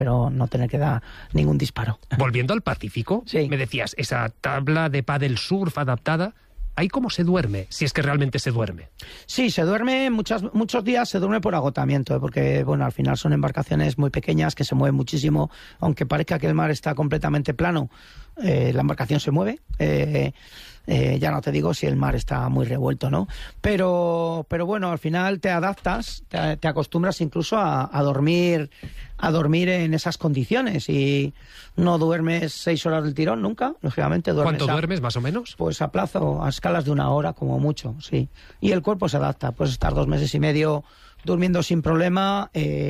pero no tener que dar ningún disparo. Volviendo al Pacífico, sí. Me decías, esa tabla de paddle surf adaptada, ¿ahí cómo se duerme? Si es que realmente se duerme. Sí, se duerme, muchos días se duerme por agotamiento, porque bueno, al final son embarcaciones muy pequeñas que se mueven muchísimo, aunque parezca que el mar está completamente plano, la embarcación se mueve. Ya no te digo si el mar está muy revuelto, ¿no? Pero bueno, al final te adaptas, te acostumbras incluso a dormir en esas condiciones, y no duermes 6 horas del tirón nunca, lógicamente duermes. ¿Cuánto duermes, más o menos? Pues a plazo, a escalas de 1 hora como mucho, sí. Y el cuerpo se adapta, puedes estar 2 meses y medio durmiendo sin problema,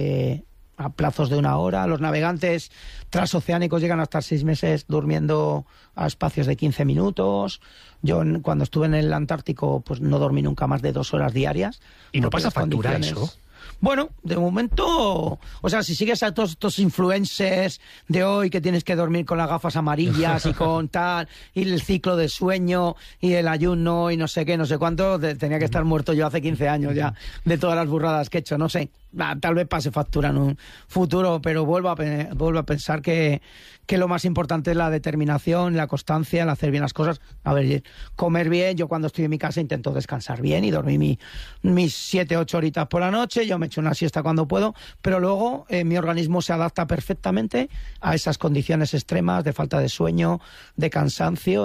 a plazos de 1 hora. Los navegantes transoceánicos llegan a estar 6 meses durmiendo a espacios de 15 minutos. Yo cuando estuve en el Antártico pues no dormí nunca más de 2 horas diarias. ¿Y no pasa factura eso? Bueno, de momento, o sea, si sigues a todos estos influencers de hoy que tienes que dormir con las gafas amarillas y con tal, y el ciclo de sueño y el ayuno y no sé qué, no sé cuánto, tenía que estar muerto yo hace 15 años ya de todas las burradas que he hecho, no sé. Tal vez pase factura en un futuro, pero vuelvo a pensar que lo más importante es la determinación, la constancia, el hacer bien las cosas. A ver, comer bien. Yo cuando estoy en mi casa intento descansar bien y dormir mis 7, 8 horitas por la noche. Yo me echo una siesta cuando puedo, pero luego mi organismo se adapta perfectamente a esas condiciones extremas de falta de sueño, de cansancio,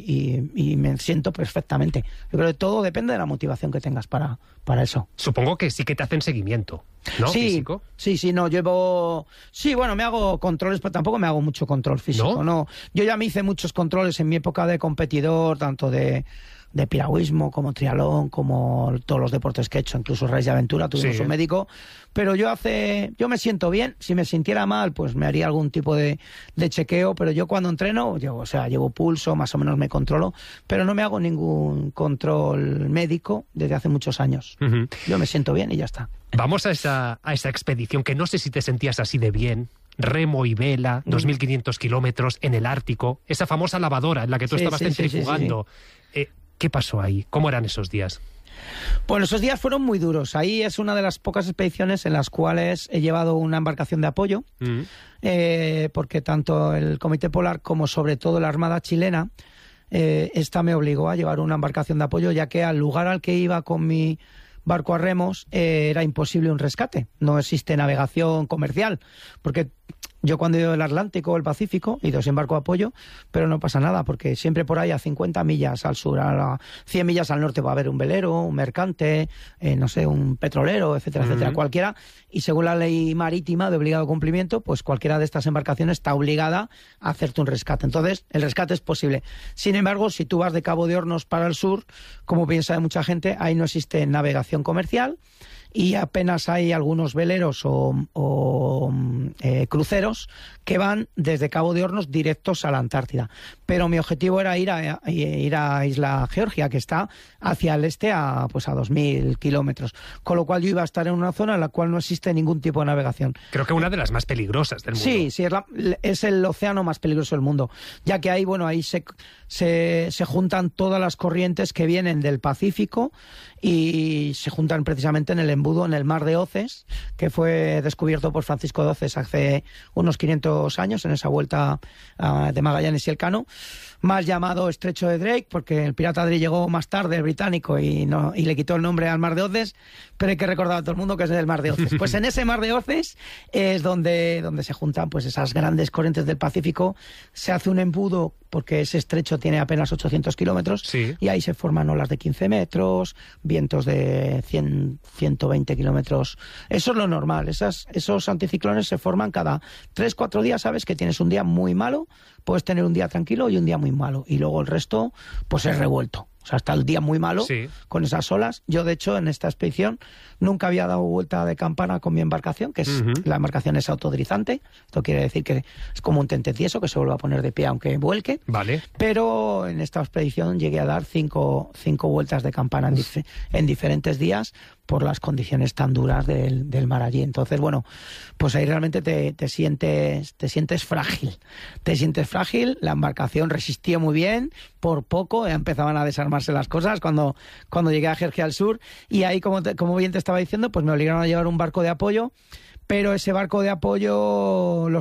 y me siento perfectamente. Yo creo que todo depende de la motivación que tengas para eso. Supongo que sí que te hacen seguimiento, ¿no? Sí, ¿Físico? sí, no, llevo... Sí, bueno, me hago controles, pero tampoco me hago mucho control físico, ¿no? Yo ya me hice muchos controles en mi época de competidor, tanto de piragüismo, como triatlón, como todos los deportes que he hecho, incluso raids de aventura, tuvimos un médico, pero yo me siento bien. Si me sintiera mal, pues me haría algún tipo de chequeo, pero yo cuando entreno, llevo pulso, más o menos me controlo, pero no me hago ningún control médico desde hace muchos años. Uh-huh. Yo me siento bien y ya está. Vamos a esa expedición, que no sé si te sentías así de bien. Remo y vela, 2.500 kilómetros en el Ártico, esa famosa lavadora en la que tú estabas centrifugando. Sí. ¿Qué pasó ahí? ¿Cómo eran esos días? Bueno, esos días fueron muy duros. Ahí es una de las pocas expediciones en las cuales he llevado una embarcación de apoyo, porque tanto el Comité Polar como sobre todo la Armada chilena, esta me obligó a llevar una embarcación de apoyo, ya que al lugar al que iba con mi barco a remos era imposible un rescate. No existe navegación comercial, porque yo cuando he ido del Atlántico o el Pacífico he ido sin barco de apoyo, pero no pasa nada, porque siempre por ahí a 50 millas al sur, a 100 millas al norte va a haber un velero, un mercante, no sé, un petrolero, etcétera, etcétera, cualquiera, y según la ley marítima de obligado cumplimiento, pues cualquiera de estas embarcaciones está obligada a hacerte un rescate. Entonces, el rescate es posible. Sin embargo, si tú vas de Cabo de Hornos para el sur, como bien sabe mucha gente, ahí no existe navegación comercial, y apenas hay algunos veleros o cruceros que van desde Cabo de Hornos directos a la Antártida. Pero mi objetivo era ir a Isla Georgia, que está hacia el este a 2.000 kilómetros. Con lo cual yo iba a estar en una zona en la cual no existe ningún tipo de navegación. Creo que una de las más peligrosas del mundo. Sí, es el océano más peligroso del mundo, ya que ahí se juntan todas las corrientes que vienen del Pacífico y se juntan precisamente en el embudo, en el Mar de Oces, que fue descubierto por Francisco de Oces hace unos 500 años, en esa vuelta de Magallanes y Elcano, más llamado Estrecho de Drake, porque el pirata Drake llegó más tarde, el británico, y le quitó el nombre al Mar de Oces, pero hay que recordar a todo el mundo que es el Mar de Oces. Pues en ese Mar de Oces es donde se juntan pues esas grandes corrientes del Pacífico, se hace un embudo, porque ese estrecho tiene apenas 800 kilómetros, y ahí se forman olas de 15 metros, vientos de 120 kilómetros. Eso es lo normal. Esos anticiclones se forman cada 3-4 días. Sabes que tienes un día muy malo, puedes tener un día tranquilo y un día muy malo, y luego el resto pues es revuelto. O sea, hasta el día muy malo, con esas olas. Yo, de hecho, en esta expedición nunca había dado vuelta de campana con mi embarcación, que es la embarcación es autodeslizante. Esto quiere decir que es como un tentecieso que se vuelve a poner de pie aunque vuelque. Vale. Pero en esta expedición llegué a dar 5 vueltas de campana en diferentes días, por las condiciones tan duras del mar allí. Entonces, bueno, pues ahí realmente te sientes frágil. Te sientes frágil, la embarcación resistía muy bien, por poco ya empezaban a desarmarse las cosas cuando llegué a Georgia al sur, y ahí, como bien te estaba diciendo, pues me obligaron a llevar un barco de apoyo. pero ese barco de apoyo